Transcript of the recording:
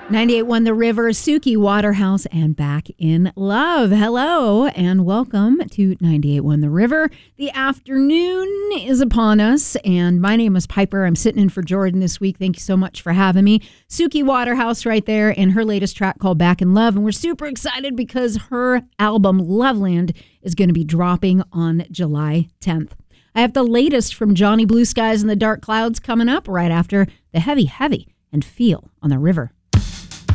98.1 The River, Suki Waterhouse, and Back in Love. Hello, and welcome to 98.1 The River. The afternoon is upon us, and my name is Piper. I'm sitting in for Jordan this week. Thank you so much for having me. Suki Waterhouse right there, and her latest track called Back in Love, and we're super excited because her album, Loveland, is going to be dropping on July 10th. I have the latest from Johnny Blue Skies and the Dark Clouds coming up right after the Heavy and Feel on the River.